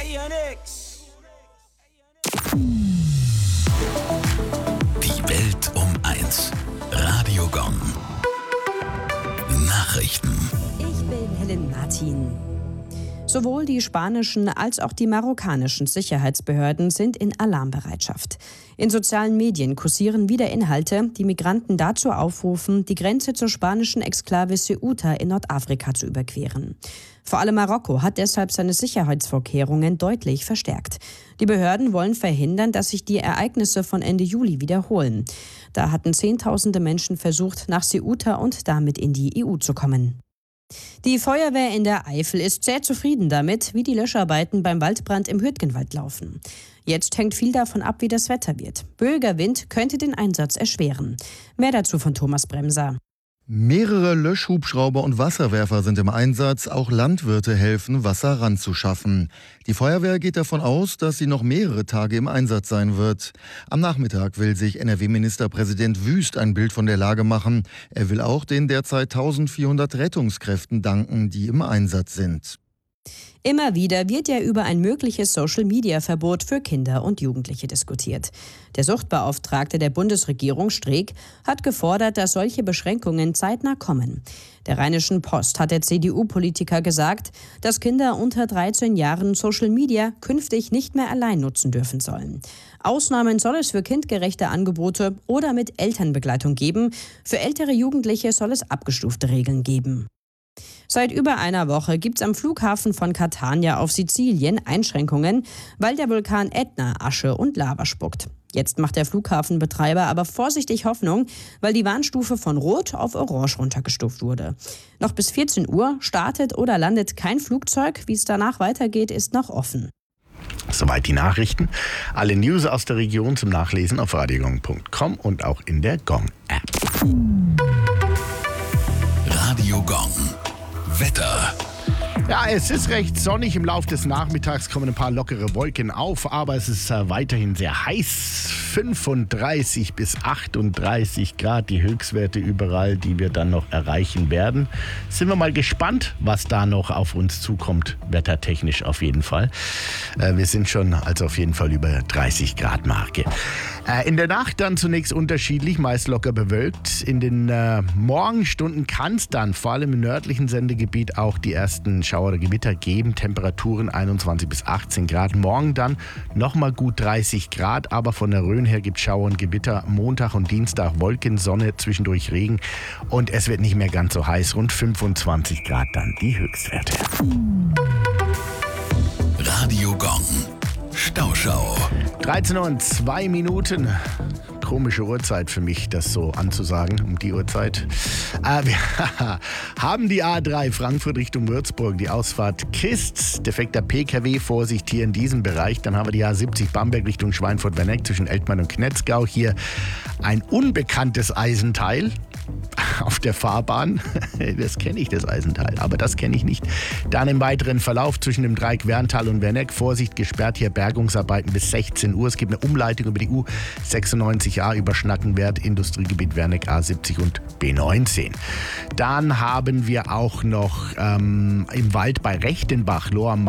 Die Welt um 1. Radio Gong. Nachrichten. Ich bin Helen Martin. Sowohl die spanischen als auch die marokkanischen Sicherheitsbehörden sind in Alarmbereitschaft. In sozialen Medien kursieren wieder Inhalte, die Migranten dazu aufrufen, die Grenze zur spanischen Exklave Ceuta in Nordafrika zu überqueren. Vor allem Marokko hat deshalb seine Sicherheitsvorkehrungen deutlich verstärkt. Die Behörden wollen verhindern, dass sich die Ereignisse von Ende Juli wiederholen. Da hatten Zehntausende Menschen versucht, nach Ceuta und damit in die EU zu kommen. Die Feuerwehr in der Eifel ist sehr zufrieden damit, wie die Löscharbeiten beim Waldbrand im Hürtgenwald laufen. Jetzt hängt viel davon ab, wie das Wetter wird. Böiger Wind könnte den Einsatz erschweren. Mehr dazu von Thomas Bremser. Mehrere Löschhubschrauber und Wasserwerfer sind im Einsatz. Auch Landwirte helfen, Wasser ranzuschaffen. Die Feuerwehr geht davon aus, dass sie noch mehrere Tage im Einsatz sein wird. Am Nachmittag will sich NRW-Ministerpräsident Wüst ein Bild von der Lage machen. Er will auch den derzeit 1400 Rettungskräften danken, die im Einsatz sind. Immer wieder wird ja über ein mögliches Social-Media-Verbot für Kinder und Jugendliche diskutiert. Der Suchtbeauftragte der Bundesregierung, Streeck, hat gefordert, dass solche Beschränkungen zeitnah kommen. Der Rheinischen Post hat der CDU-Politiker gesagt, dass Kinder unter 13 Jahren Social Media künftig nicht mehr allein nutzen dürfen sollen. Ausnahmen soll es für kindgerechte Angebote oder mit Elternbegleitung geben. Für ältere Jugendliche soll es abgestufte Regeln geben. Seit über einer Woche gibt es am Flughafen von Catania auf Sizilien Einschränkungen, weil der Vulkan Ätna Asche und Lava spuckt. Jetzt macht der Flughafenbetreiber aber vorsichtig Hoffnung, weil die Warnstufe von Rot auf Orange runtergestuft wurde. Noch bis 14 Uhr startet oder landet kein Flugzeug. Wie es danach weitergeht, ist noch offen. Soweit die Nachrichten. Alle News aus der Region zum Nachlesen auf radiogong.com und auch in der Gong-App. Radio Gong. Wetter. Ja, es ist recht sonnig. Im Laufe des Nachmittags kommen ein paar lockere Wolken auf, aber es ist weiterhin sehr heiß. 35 bis 38 Grad, die Höchstwerte überall, die wir dann noch erreichen werden. Sind wir mal gespannt, was da noch auf uns zukommt, wettertechnisch auf jeden Fall. Wir sind schon also auf jeden Fall über 30 Grad Marke. In der Nacht dann zunächst unterschiedlich, meist locker bewölkt. In den Morgenstunden kann es dann vor allem im nördlichen Sendegebiet auch die ersten Schauer oder Gewitter geben. Temperaturen 21 bis 18 Grad. Morgen dann nochmal gut 30 Grad, aber von der Rhön her gibt es Schauer und Gewitter. Montag und Dienstag Wolken, Sonne, zwischendurch Regen und es wird nicht mehr ganz so heiß. Rund 25 Grad dann die Höchstwerte. Radio Gong. Stauschau. 13:02 Komische Uhrzeit für mich, das so anzusagen, um die Uhrzeit. Wir haben die A3 Frankfurt Richtung Würzburg, die Ausfahrt Kist, defekter PKW, Vorsicht hier in diesem Bereich. Dann haben wir die A70 Bamberg Richtung Schweinfurt-Werneck zwischen Eltmann und Knetzgau. Hier ein unbekanntes Eisenteil auf der Fahrbahn. Das kenne ich, das Eisenteil, aber das kenne ich nicht. Dann im weiteren Verlauf zwischen dem Dreieck Werntal und Werneck. Vorsicht, gesperrt, hier Bergungsarbeiten bis 16 Uhr. Es gibt eine Umleitung über die U96A über Schnackenwerk, Industriegebiet Werneck, A70 und B19. Dann haben wir auch noch im Wald bei Rechtenbach, Lohr am